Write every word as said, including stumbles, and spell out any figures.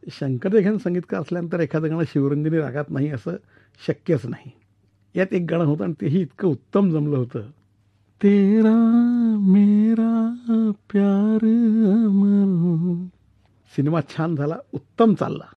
शंकर जयकिशन संगीतकार असल्यानंतर एखादं गाणं शिवरंजनी रागात नाही असं शक्यच नाही. यात एक गाणं होतं आणि तेही इतकं उत्तम जमलं होतं. तेरा मेरा प्यार अमर. सिनेमा छान झाला, उत्तम चालला.